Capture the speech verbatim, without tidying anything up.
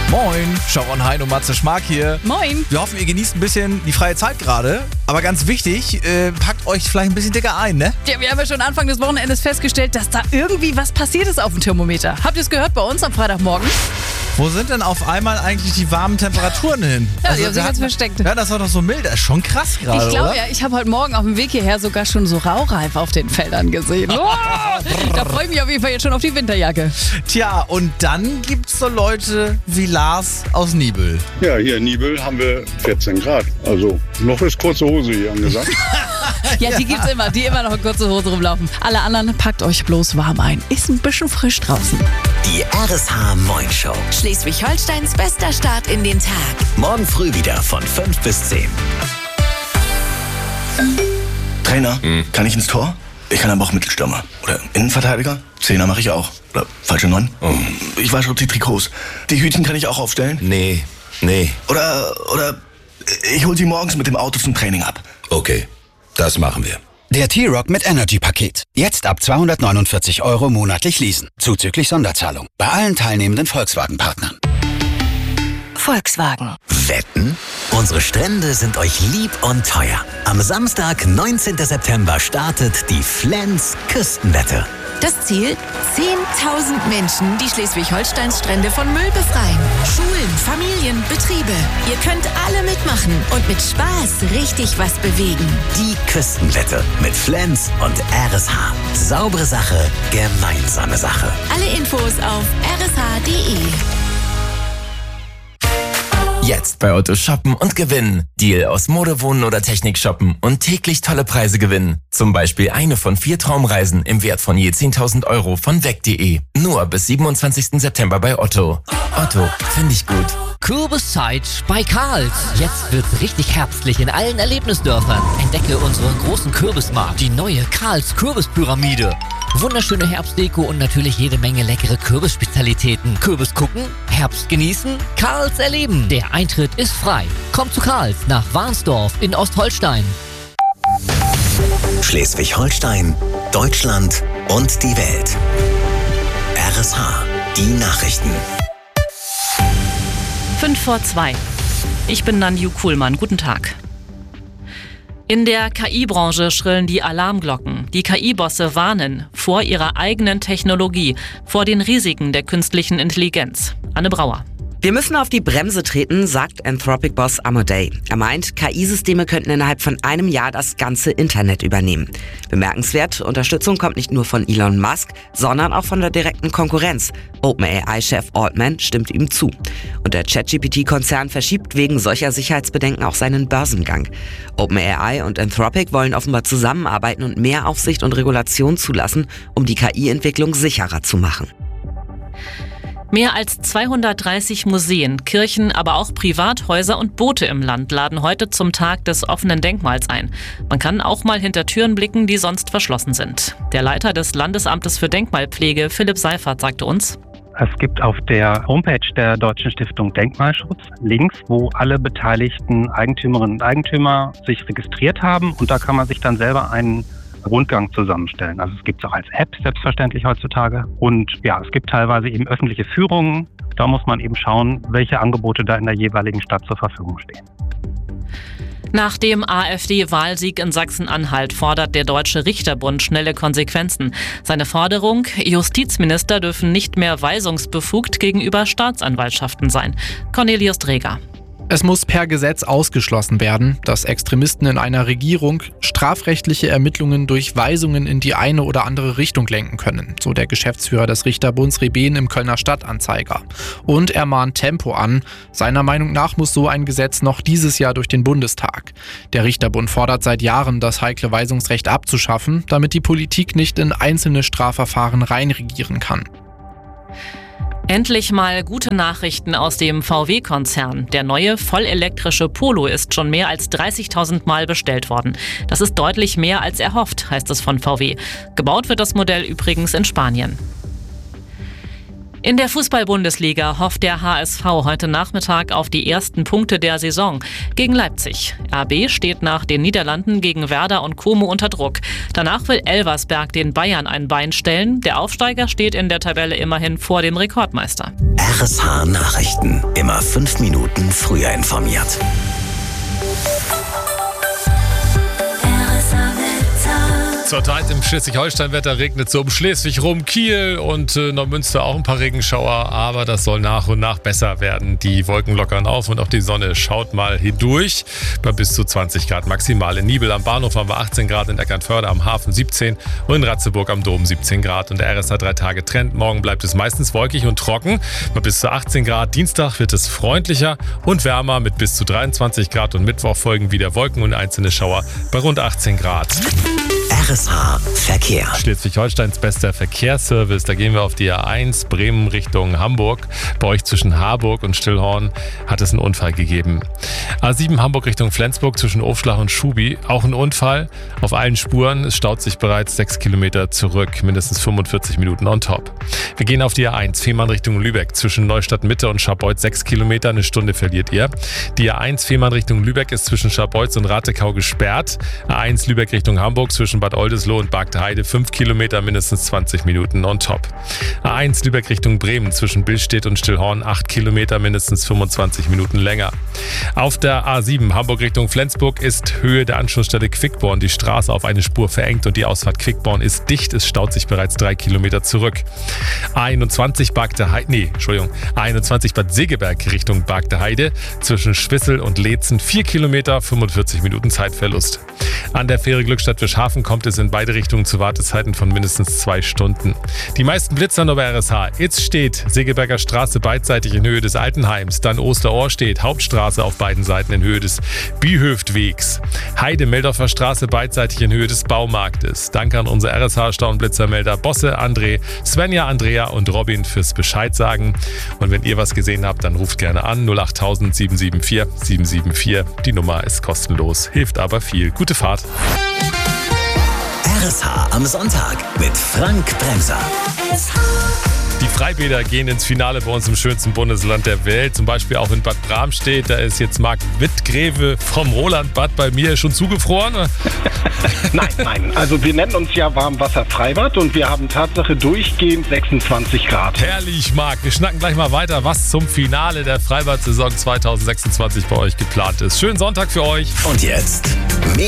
Moin, Sharon Hein und Matze Schmark hier. Moin. Wir hoffen, ihr genießt ein bisschen die freie Zeit gerade. Aber ganz wichtig, äh, packt euch vielleicht ein bisschen dicker ein, ne? Ja, wir haben ja schon Anfang des Wochenendes festgestellt, dass da irgendwie was passiert ist auf dem Thermometer. Habt ihr es gehört bei uns am Freitagmorgen? Wo sind denn auf einmal eigentlich die warmen Temperaturen hin? Ja, die haben sich jetzt versteckt. Ja, das war doch so mild. Das ist schon krass gerade, Ich glaube oder? ja, ich habe heute Morgen auf dem Weg hierher sogar schon so Raureif auf den Feldern gesehen. Oh, da freue ich mich auf jeden Fall jetzt schon auf die Winterjacke. Tja, und dann gibt's so Leute wie Lars aus Nibel. Ja, hier in Nibel haben wir vierzehn Grad. Also noch ist kurze Hose hier angesagt. Ja, die gibt's immer, die immer noch in kurzer Hose rumlaufen. Alle anderen, packt euch bloß warm ein. Ist ein bisschen frisch draußen. Die R S H Moin Show. Schleswig-Holsteins bester Start in den Tag. Morgen früh wieder von fünf bis zehn. Trainer, kann ich ins Tor? Ich kann aber auch Mittelstürmer. Oder Innenverteidiger? Zehner mache ich auch. Oder falsche Neun? Oh. Ich weiß schon die Trikots. Die Hütchen kann ich auch aufstellen? Nee, nee. Oder, oder ich hol sie morgens mit dem Auto zum Training ab. Okay, das machen wir. Der T-Rock mit Energy-Paket. Jetzt ab zweihundertneunundvierzig Euro monatlich leasen. Zuzüglich Sonderzahlung. Bei allen teilnehmenden Volkswagen-Partnern. Volkswagen. Wetten? Unsere Strände sind euch lieb und teuer. Am Samstag, neunzehnten September, startet die Flens Küstenwette. Das Ziel? zehntausend Menschen, die Schleswig-Holsteins Strände von Müll befreien. Schulen, Familien, Betriebe. Ihr könnt alle mitmachen und mit Spaß richtig was bewegen. Die Küstenwette mit Flens und R S H. Saubere Sache, gemeinsame Sache. Alle Infos auf r s h punkt d e. Jetzt bei Otto shoppen und gewinnen. Deal aus Mode, Wohnen oder Technik shoppen und täglich tolle Preise gewinnen. Zum Beispiel eine von vier Traumreisen im Wert von je zehntausend Euro von weg punkt de. Nur bis siebenundzwanzigsten September bei Otto. Otto, finde ich gut. Kürbiszeit bei Karls. Jetzt wird's richtig herbstlich in allen Erlebnisdörfern. Entdecke unseren großen Kürbismarkt, die neue Karls Kürbispyramide. Wunderschöne Herbstdeko und natürlich jede Menge leckere Kürbisspezialitäten. Kürbis gucken, Herbst genießen, Karls erleben. Der Eintritt ist frei. Kommt zu Karls nach Warnsdorf in Ostholstein. Schleswig-Holstein, Deutschland und die Welt. R S H, die Nachrichten. Fünf vor zwei. Ich bin Nanju Kuhlmann. Guten Tag. In der K I-Branche schrillen die Alarmglocken. Die K I-Bosse warnen vor ihrer eigenen Technologie, vor den Risiken der künstlichen Intelligenz. Anne Brauer. Wir müssen auf die Bremse treten, sagt Anthropic-Boss Amodei. Er meint, K I-Systeme könnten innerhalb von einem Jahr das ganze Internet übernehmen. Bemerkenswert, Unterstützung kommt nicht nur von Elon Musk, sondern auch von der direkten Konkurrenz. OpenAI-Chef Altman stimmt ihm zu. Und der ChatGPT-Konzern verschiebt wegen solcher Sicherheitsbedenken auch seinen Börsengang. OpenAI und Anthropic wollen offenbar zusammenarbeiten und mehr Aufsicht und Regulation zulassen, um die K I-Entwicklung sicherer zu machen. Mehr als zweihundertdreißig Museen, Kirchen, aber auch Privathäuser und Boote im Land laden heute zum Tag des offenen Denkmals ein. Man kann auch mal hinter Türen blicken, die sonst verschlossen sind. Der Leiter des Landesamtes für Denkmalpflege, Philipp Seifert, sagte uns: Es gibt auf der Homepage der Deutschen Stiftung Denkmalschutz Links, wo alle beteiligten Eigentümerinnen und Eigentümer sich registriert haben, und da kann man sich dann selber einen Rundgang zusammenstellen. Also es gibt es auch als App selbstverständlich heutzutage, und ja, es gibt teilweise eben öffentliche Führungen. Da muss man eben schauen, welche Angebote da in der jeweiligen Stadt zur Verfügung stehen. Nach dem AfD-Wahlsieg in Sachsen-Anhalt fordert der Deutsche Richterbund schnelle Konsequenzen. Seine Forderung: Justizminister dürfen nicht mehr weisungsbefugt gegenüber Staatsanwaltschaften sein. Cornelius Dreger. Es muss per Gesetz ausgeschlossen werden, dass Extremisten in einer Regierung strafrechtliche Ermittlungen durch Weisungen in die eine oder andere Richtung lenken können, so der Geschäftsführer des Richterbunds Reben im Kölner Stadtanzeiger. Und er mahnt Tempo an. Seiner Meinung nach muss so ein Gesetz noch dieses Jahr durch den Bundestag. Der Richterbund fordert seit Jahren, das heikle Weisungsrecht abzuschaffen, damit die Politik nicht in einzelne Strafverfahren reinregieren kann. Endlich mal gute Nachrichten aus dem V W-Konzern. Der neue vollelektrische Polo ist schon mehr als dreißigtausend Mal bestellt worden. Das ist deutlich mehr als erhofft, heißt es von V W. Gebaut wird das Modell übrigens in Spanien. In der Fußball-Bundesliga hofft der H S V heute Nachmittag auf die ersten Punkte der Saison gegen Leipzig. R B steht nach den Niederlanden gegen Werder und Como unter Druck. Danach will Elversberg den Bayern ein Bein stellen. Der Aufsteiger steht in der Tabelle immerhin vor dem Rekordmeister. R S H Nachrichten. Immer fünf Minuten früher informiert. Zurzeit im Schleswig-Holstein-Wetter regnet es um Schleswig rum, Kiel und äh, Neumünster auch ein paar Regenschauer, aber das soll nach und nach besser werden. Die Wolken lockern auf und auch die Sonne schaut mal hindurch bei bis zu zwanzig Grad maximal. In Nibel am Bahnhof haben wir achtzehn Grad, in Eckernförde am Hafen siebzehn und in Ratzeburg am Dom siebzehn Grad. Und der R S H drei Tage Trend. Morgen bleibt es meistens wolkig und trocken bei bis zu achtzehn Grad. Dienstag wird es freundlicher und wärmer mit bis zu dreiundzwanzig Grad und Mittwoch folgen wieder Wolken und einzelne Schauer bei rund achtzehn Grad. R S H Verkehr. Schleswig-Holsteins bester Verkehrsservice. Da gehen wir auf die A eins Bremen Richtung Hamburg. Bei euch zwischen Harburg und Stillhorn hat es einen Unfall gegeben. A sieben Hamburg Richtung Flensburg zwischen Ofschlach und Schubi. Auch ein Unfall. Auf allen Spuren. Es staut sich bereits sechs Kilometer zurück. Mindestens fünfundvierzig Minuten on top. Wir gehen auf die A eins Fehmarn Richtung Lübeck. Zwischen Neustadt Mitte und Scharbeutz sechs Kilometer. Eine Stunde verliert ihr. Die A eins Fehmarn Richtung Lübeck ist zwischen Scharbeutz und Ratekau gesperrt. A eins Lübeck Richtung Hamburg zwischen Bad Oldesloe und Bargteheide fünf Kilometer, mindestens zwanzig Minuten on top. A eins Lübeck Richtung Bremen zwischen Billstedt und Stillhorn acht Kilometer, mindestens fünfundzwanzig Minuten länger. Auf der A sieben Hamburg Richtung Flensburg ist Höhe der Anschlussstelle Quickborn die Straße auf eine Spur verengt und die Ausfahrt Quickborn ist dicht. Es staut sich bereits drei Kilometer zurück. A einundzwanzig Bargteheide, nee, Entschuldigung, A einundzwanzig Bad Segeberg Richtung Bargteheide zwischen Schwissel und Leetzen vier Kilometer, fünfundvierzig Minuten Zeitverlust. An der Fähre Glückstadt-Fischhafen kommt es in beide Richtungen zu Wartezeiten von mindestens zwei Stunden. Die meisten Blitzer nur bei R S H. Itz steht Segeberger Straße beidseitig in Höhe des Altenheims. Dann Osterohr steht Hauptstraße auf beiden Seiten in Höhe des Biehöftwegs. Heide Meldorfer Straße beidseitig in Höhe des Baumarktes. Danke an unsere R S H-Stauenblitzermelder Bosse, André, Svenja, Andrea und Robin fürs Bescheid sagen. Und wenn ihr was gesehen habt, dann ruft gerne an null acht null null sieben sieben vier sieben sieben vier. Die Nummer ist kostenlos, hilft aber viel. Gute Fahrt. R S H am Sonntag mit Frank Bremser. Die Freibäder gehen ins Finale bei uns im schönsten Bundesland der Welt, zum Beispiel auch in Bad Bramstedt. Da ist jetzt Marc Wittgreve vom Rolandbad bei mir schon zugefroren. Nein, nein. Also wir nennen uns ja Warmwasser-Freibad und wir haben Tatsache durchgehend sechsundzwanzig Grad. Herrlich, Marc. Wir schnacken gleich mal weiter, was zum Finale der Freibad-Saison zweitausendsechsundzwanzig bei euch geplant ist. Schönen Sonntag für euch. Und jetzt mehr